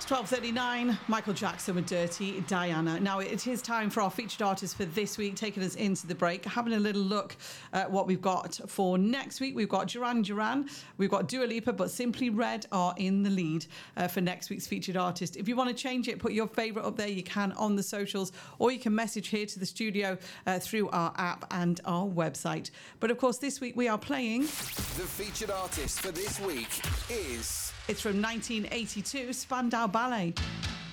12:39, Michael Jackson with Dirty Diana. Now it is time for our featured artist for this week, taking us into the break, having a little look at what we've got for next week. We've got Duran Duran, we've got Dua Lipa, but Simply Red are in the lead for next week's featured artist. If you want to change it, put your favourite up there, you can on the socials, or you can message here to the studio through our app and our website. But of course, this week we are playing... The featured artist for this week is... It's from 1982, Spandau Ballet.